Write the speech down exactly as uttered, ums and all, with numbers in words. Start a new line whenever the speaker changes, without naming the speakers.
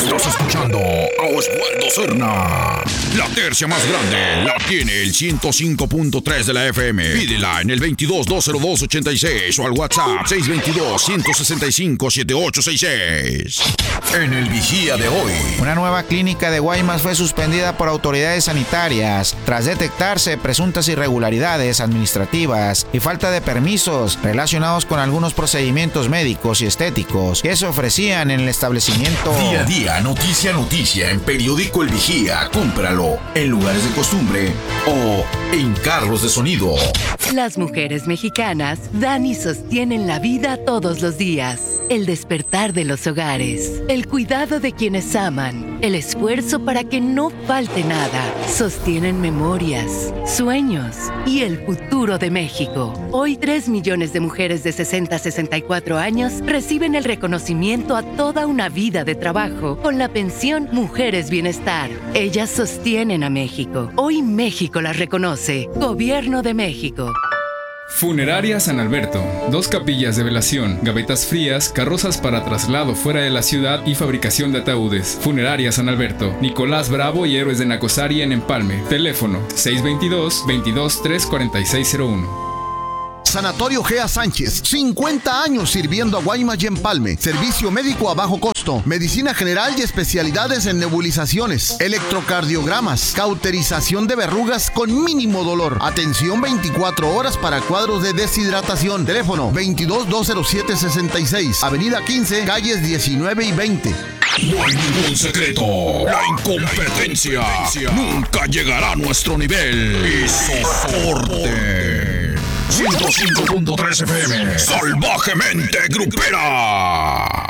Estás escuchando a Osvaldo Serna. La tercia más grande la tiene el ciento cinco punto tres de la F M. Pídela en el veintidós, dos cero dos, ochenta y seis o al WhatsApp seis veintidós, ciento sesenta y cinco, setenta y ocho sesenta y seis. En el Vigía de hoy.
Una nueva clínica de Guaymas fue suspendida por autoridades sanitarias tras detectarse presuntas irregularidades administrativas y falta de permisos relacionados con algunos procedimientos médicos y estéticos que se ofrecían en el establecimiento.
Día a día, noticia a noticia en Periódico El Vigía. Cómpralo en lugares de costumbre o en carros de sonido.
Las mujeres mexicanas dan y sostienen la vida todos los días. El despertar de los hogares, el cuidado de quienes aman, el esfuerzo para que no falte nada. Sostienen memorias, sueños y el futuro de México. Hoy, tres millones de mujeres de sesenta a sesenta y cuatro años reciben el reconocimiento a toda una vida de trabajo con la pensión Mujeres Bienestar. Ellas sostienen a México. Hoy México las reconoce. Gobierno de México.
Funeraria San Alberto. Dos capillas de velación, gavetas frías, carrozas para traslado fuera de la ciudad y fabricación de ataúdes. Funeraria San Alberto. Nicolás Bravo y Héroes de Nacosari en Empalme. Teléfono seis veintidós, veintidós, tres cuarenta y seis cero uno.
Sanatorio Gea Sánchez, cincuenta años sirviendo a Guaymas y Empalme. Servicio médico a bajo costo, medicina general y especialidades en nebulizaciones, electrocardiogramas, cauterización de verrugas con mínimo dolor. Atención veinticuatro horas para cuadros de deshidratación. Teléfono veintidós, dos cero siete, sesenta y seis. Avenida quince, calles diecinueve y veinte.
No hay ningún secreto. La incompetencia nunca llegará a nuestro nivel. Y soporte. ciento cinco punto tres F M. Salvajemente grupera.